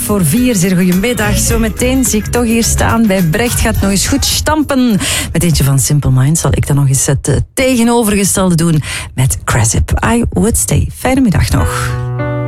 4:15. Zeer goedemiddag. Zometeen zie ik toch hier staan bij Brecht. Gaat nog eens goed stampen. Met eentje van Simple Minds zal ik dan nog eens het tegenovergestelde doen met Crasip. I Would Stay. Fijne middag nog.